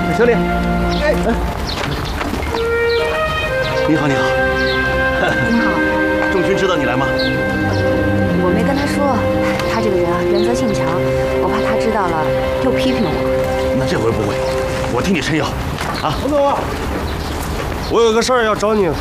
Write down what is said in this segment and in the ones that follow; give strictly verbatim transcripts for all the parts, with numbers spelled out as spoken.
小李，哎哎，你好，你好。 你好。 仲勋知道你来吗？ 我没跟他说，他这个人啊，原则性强，我怕他知道了又批评我。 那这回不会，我替你撑腰。啊， 彭总，我有个事儿要找你。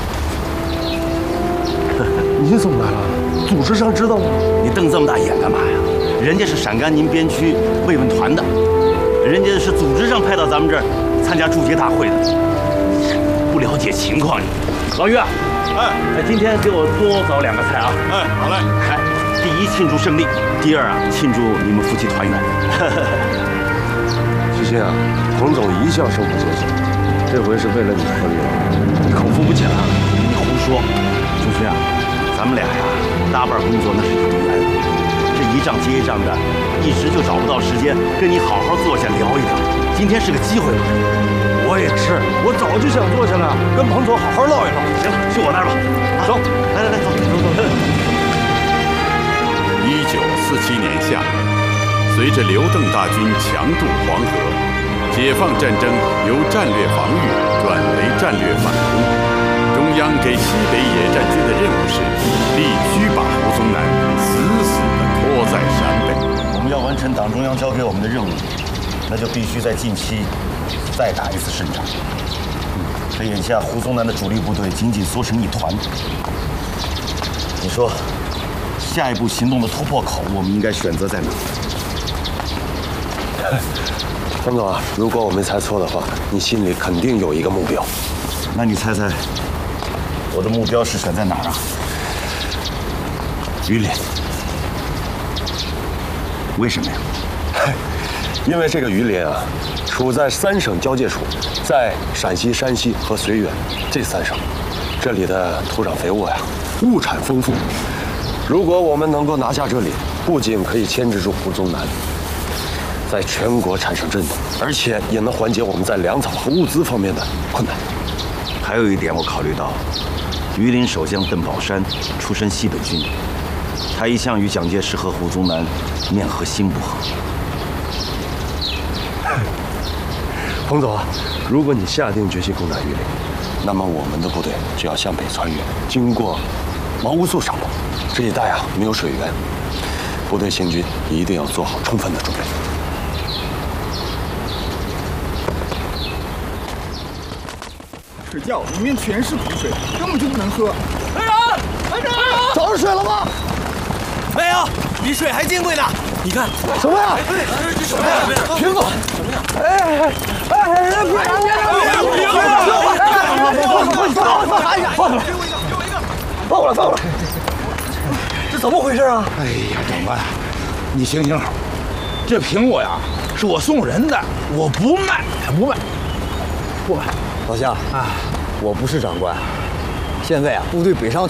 你怎么来了？组织上知道吗？ 你瞪这么大眼干嘛呀？人家是陕甘宁边区慰问团的，人家是组织上派到咱们这儿参加祝捷大会的，不了解情况你。老于啊，哎，哎，今天给我多找两个菜啊。 哎，好嘞。 哎，第一庆祝胜利，第二啊庆祝你们夫妻团圆。 徐鑫啊，彭总一向生不作死，这回是为了你特例了。 你口福不浅啊！你胡说，仲勋啊，咱们俩呀搭伴工作那是有缘，这一仗接一仗的，一时就找不到时间跟你好好坐下聊一聊。今天是个机会嘛。 我也是，我早就想坐下来跟彭总好好唠一唠。 行了，去我那儿吧。走，来来来，走走走。 一九四七年夏，随着刘邓大军强渡黄河，解放战争由战略防御转为战略反攻。中央给西北野战军的任务是，必须把胡宗南死死地拖在陕北。 我们要完成党中央交给我们的任务，那就必须在近期再打一次胜仗。这眼下胡宗南的主力部队紧紧缩成一团，你说下一步行动的突破口，我们应该选择在哪？ 彭总啊，如果我没猜错的话，你心里肯定有一个目标。 那你猜猜，我的目标是选在哪儿啊？榆林。为什么呀？ 因为这个榆林啊，处在三省交界处，在陕西、山西和绥远这三省，这里的土壤肥沃呀，物产丰富。如果我们能够拿下这里，不仅可以牵制住胡宗南，在全国产生震动，而且也能缓解我们在粮草和物资方面的困难。 还有一点我考虑到，榆林守将邓宝山出身西北军，他一向与蒋介石和胡宗南面和心不和。 彭总啊，如果你下定决心攻打榆林，那么我们的部队就要向北穿越，经过毛乌素省，这一带啊没有水源，部队行军一定要做好充分的准备。 水窖里面全是苦水，根本就不能喝。 团长，团长， 找着水了吗？ 没有，比水还金贵呢。你看什么呀？ 什么呀？ 苹果！哎哎哎哎！别别别！放了！放了！放了！这怎么回事啊？ 哎呀，长官，你行行好，这苹果呀是我送人的，我不卖，不卖，不卖。 老乡啊，我不是长官，现在啊，部队北上